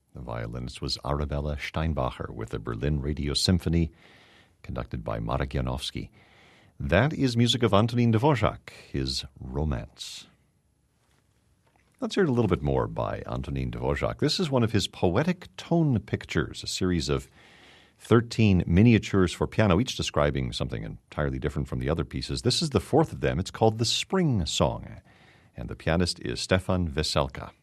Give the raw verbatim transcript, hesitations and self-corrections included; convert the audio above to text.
The violinist was Arabella Steinbacher with the Berlin Radio Symphony, conducted by Marek Janowski. That is music of Antonín Dvořák, his Romance. Let's hear a little bit more by Antonín Dvořák. This is one of his poetic tone pictures, a series of thirteen miniatures for piano, each describing something entirely different from the other pieces. This is the fourth of them. It's called The Spring Song, and the pianist is Stefan Veselka.